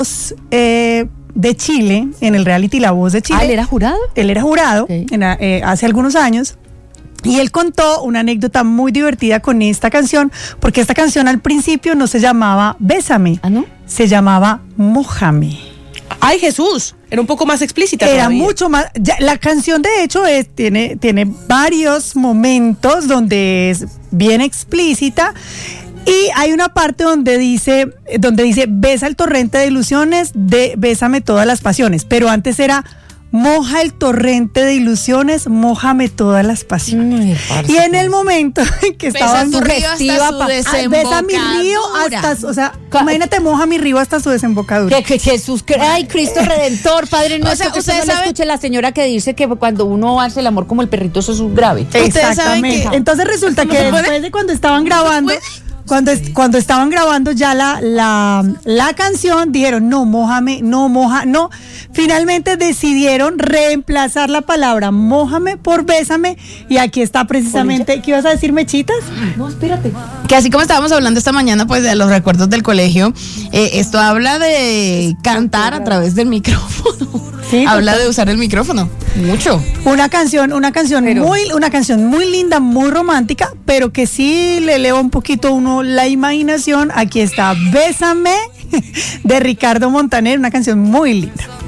de Chile, en el reality La Voz de Chile. ¿Él era jurado? Él era jurado, Okay. Hace algunos años. Y él contó una anécdota muy divertida con esta canción, porque esta canción al principio no se llamaba Bésame, ¿no? se llamaba Mójame. ¡Ay, Jesús! Era un poco más explícita. Era todavía. mucho más. La canción, de hecho, tiene varios momentos donde es bien explícita. Y hay una parte donde dice, besa el torrente de ilusiones, bésame todas las pasiones. Pero antes era, moja el torrente de ilusiones, mójame todas las pasiones. Y en el momento en que estaban besa mi río hasta, o sea, imagínate, moja mi río hasta su desembocadura. Que Jesús, ay, Cristo Redentor, Padre nuestro, sea, que usted ustedes no le saben- escuche la señora que dice que cuando uno hace el amor como el perrito, eso es un grave. Ustedes saben que- Entonces resulta que después de cuando estaban grabando, cuando estaban grabando ya la canción, dijeron, no, mójame, no, moja, no. Finalmente decidieron reemplazar la palabra mójame por bésame, y aquí está precisamente, ¿qué ibas a decir, Mechitas? No, espérate. Que así como estábamos hablando esta mañana, pues, de los recuerdos del colegio, esto habla de cantar a través del micrófono. Sí, Habla de usar el micrófono. Mucho. Una canción muy linda, muy romántica, pero que sí le eleva un poquito uno la imaginación. Aquí está Bésame de Ricardo Montaner, una canción muy linda.